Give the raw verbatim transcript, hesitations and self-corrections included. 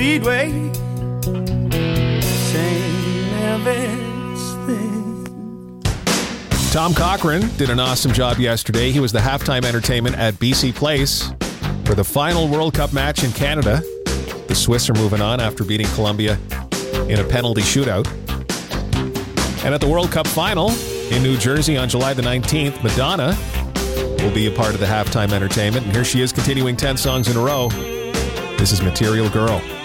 Speedway, same Elvis thing. Tom Cochrane did an awesome job yesterday. He was the halftime entertainment at B C Place for the final World Cup match in Canada. The Swiss are moving on after beating Colombia in a penalty shootout. And at the World Cup final in New Jersey on July the nineteenth, Madonna will be a part of the halftime entertainment. And here she is continuing ten songs in a row. This is Material Girl.